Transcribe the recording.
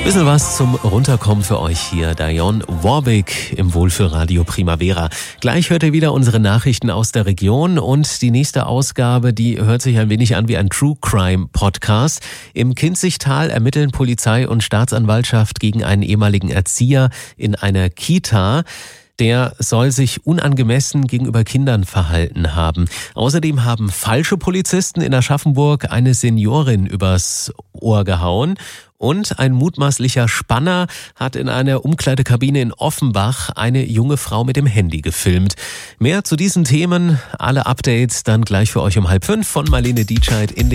Bisschen was zum Runterkommen für euch hier. Dionne Warwick im Wohlfühlradio Primavera. Gleich hört ihr wieder unsere Nachrichten aus der Region und die nächste Ausgabe, die hört sich ein wenig an wie ein True Crime Podcast. Im Kinzigtal ermitteln Polizei und Staatsanwaltschaft gegen einen ehemaligen Erzieher in einer Kita. Der soll sich unangemessen gegenüber Kindern verhalten haben. Außerdem haben falsche Polizisten in Aschaffenburg eine Seniorin übers Ohr gehauen. Und ein mutmaßlicher Spanner hat in einer Umkleidekabine in Offenbach eine junge Frau mit dem Handy gefilmt. Mehr zu diesen Themen, alle Updates dann gleich für euch um 4:30 von Marlene Dietscheid in